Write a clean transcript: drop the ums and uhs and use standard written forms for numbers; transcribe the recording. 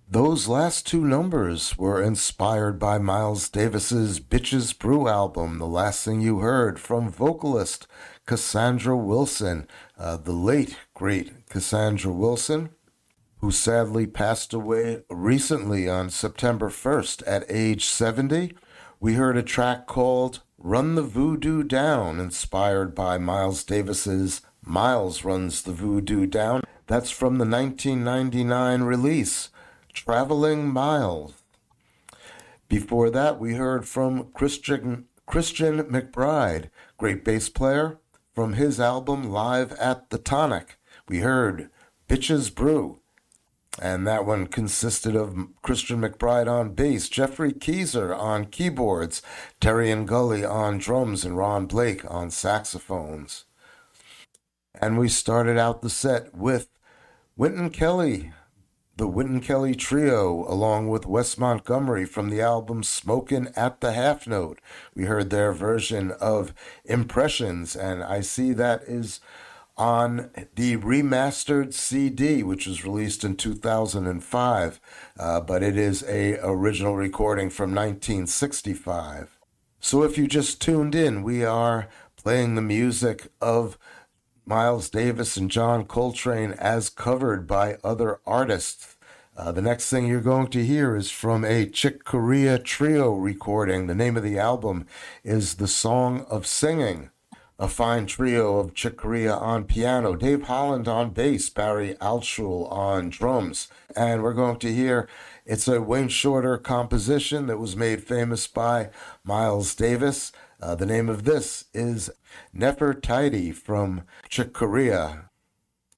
Those last two numbers were inspired by Miles Davis's Bitches Brew album, the last thing you heard from vocalist Cassandra Wilson, the late, great Cassandra Wilson, who sadly passed away recently on September 1st at age 70. We heard a track called Run the Voodoo Down, inspired by Miles Davis's Miles Runs the Voodoo Down. That's from the 1999 release, Traveling Miles. Before that, we heard from Christian McBride, great bass player, from his album Live at the Tonic. We heard Bitches Brew, and that one consisted of Christian McBride on bass, Jeffrey Keezer on keyboards, Terry and Gully on drums, and Ron Blake on saxophones. And we started out the set with Wynton Kelly, the Wynton Kelly Trio, along with Wes Montgomery from the album Smokin' at the Half Note. We heard their version of Impressions, and I see that is on the remastered CD, which was released in 2005, but it is a original recording from 1965. So if you just tuned in, we are playing the music of Miles Davis and John Coltrane as covered by other artists. The next thing you're going to hear is from a Chick Corea Trio recording. The name of the album is The Song of Singing. A fine trio of Chick Corea on piano, Dave Holland on bass, Barry Altschul on drums. And we're going to hear, it's a Wayne Shorter composition that was made famous by Miles Davis. The name of this is Nefertiti from Chick Corea.